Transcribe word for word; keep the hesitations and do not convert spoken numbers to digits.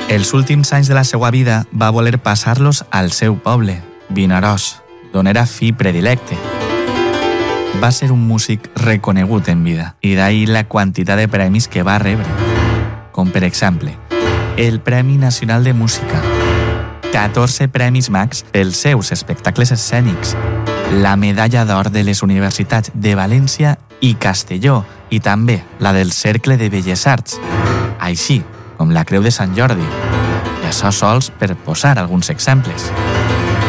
Els últims anys de la seva vida va voler passar-los al seu poble, Vinaròs, d'on era fill predilecte. Va ser un músic reconegut en vida i d'ahir la quantitat de premis que va rebre, com per exemple el Premi Nacional de Música, catorze premis Max pels seus espectacles escènics, la medalla d'or de les universitats de València i Castelló i també la del Cercle de Belles Arts, així com la Creu de Sant Jordi, i això sols per posar alguns exemples.